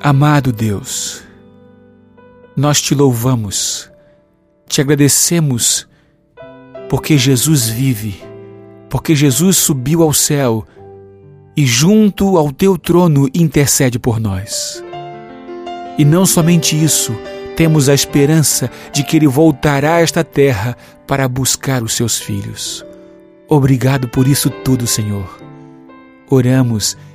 Amado Deus, nós te louvamos, te agradecemos, porque Jesus vive, porque Jesus subiu ao céu e junto ao teu trono intercede por nós. E não somente isso, temos a esperança de que Ele voltará a esta terra para buscar os seus filhos. Obrigado por isso tudo, Senhor. Oramos